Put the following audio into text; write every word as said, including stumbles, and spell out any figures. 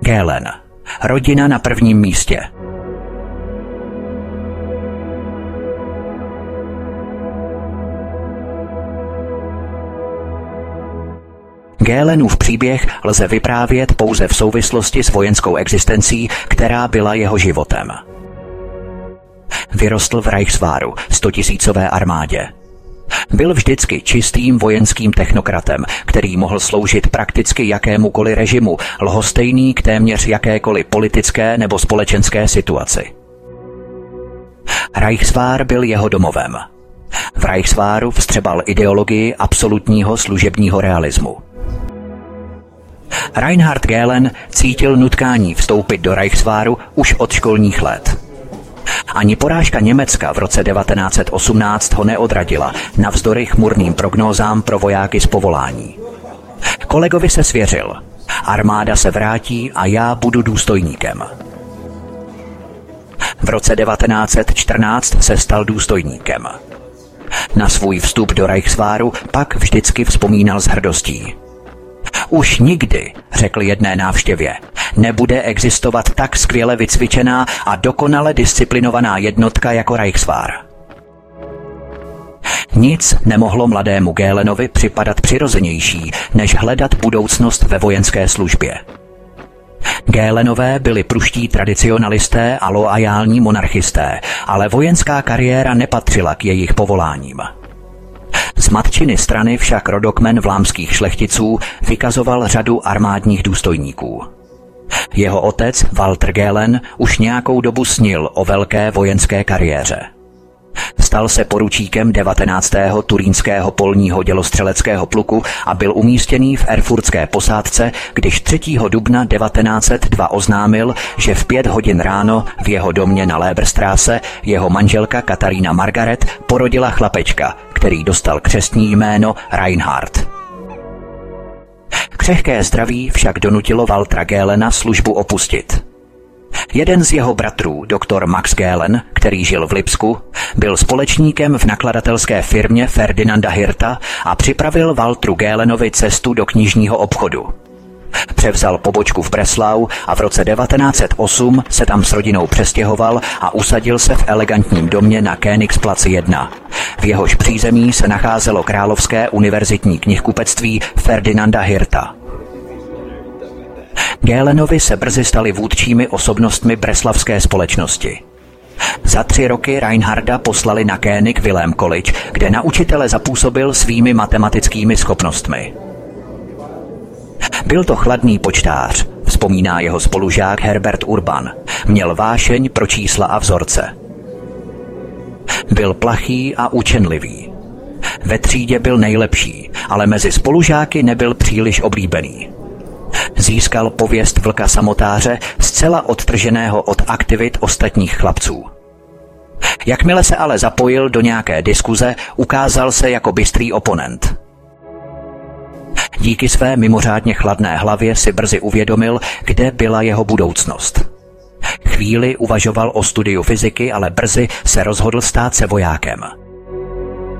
Gehlen. Rodina na prvním místě. Gehlenův příběh lze vyprávět pouze v souvislosti s vojenskou existencí, která byla jeho životem. Vyrostl v Reichswehru, stotisícové armádě. Byl vždycky čistým vojenským technokratem, který mohl sloužit prakticky jakémukoli režimu, lhostejný k téměř jakékoliv politické nebo společenské situaci. Reichswehr byl jeho domovem. V Reichswehru vstřebal ideologii absolutního služebního realismu. Reinhard Gehlen cítil nutkání vstoupit do Reichswehru už od školních let. Ani porážka Německa v roce devatenáct set osmnáct ho neodradila, navzdory chmurným prognózám pro vojáky z povolání. Kolegovi se svěřil: armáda se vrátí a já budu důstojníkem. V roce devatenáct set čtrnáct se stal důstojníkem. Na svůj vstup do Reichswehru pak vždycky vzpomínal s hrdostí. Už nikdy, řekl jedné návštěvě, nebude existovat tak skvěle vycvičená a dokonale disciplinovaná jednotka jako Reichswehr. Nic nemohlo mladému Gehlenovi připadat přirozenější, než hledat budoucnost ve vojenské službě. Gehlenové byli pruští tradicionalisté a loajální monarchisté, ale vojenská kariéra nepatřila k jejich povoláním. Z matčiny strany však rodokmen vlámských šlechticů vykazoval řadu armádních důstojníků. Jeho otec, Walter Gehlen, už nějakou dobu snil o velké vojenské kariéře. Stal se poručíkem devatenáctého turínského polního dělostřeleckého pluku a byl umístěný v erfurtské posádce, když třetího dubna devatenáct set dva oznámil, že v pět hodin ráno v jeho domě na Léberstraße jeho manželka Katarína Margaret porodila chlapečka, který dostal křestní jméno Reinhard. Křehké zdraví však donutilo Waltera Gehlena službu opustit. Jeden z jeho bratrů, doktor Max Gehlen, který žil v Lipsku, byl společníkem v nakladatelské firmě Ferdinanda Hirta a připravil Walteru Gehlenovi cestu do knižního obchodu. Převzal pobočku v Breslau a v roce devatenáct set osm se tam s rodinou přestěhoval a usadil se v elegantním domě na Königsplatz jedna. V jehož přízemí se nacházelo Královské univerzitní knihkupectví Ferdinanda Hirta. Gehlenovi se brzy stali vůdčími osobnostmi breslavské společnosti. Za tři roky Reinharda poslali na König Wilhelm College, kde na učitele zapůsobil svými matematickými schopnostmi. Byl to chladný počtář, vzpomíná jeho spolužák Herbert Urban. Měl vášeň pro čísla a vzorce. Byl plachý a učenlivý. Ve třídě byl nejlepší, ale mezi spolužáky nebyl příliš oblíbený. Získal pověst vlka samotáře, zcela odtrženého od aktivit ostatních chlapců. Jakmile se ale zapojil do nějaké diskuze, ukázal se jako bystrý oponent. Díky své mimořádně chladné hlavě si brzy uvědomil, kde byla jeho budoucnost. Chvíli uvažoval o studiu fyziky, ale brzy se rozhodl stát se vojákem.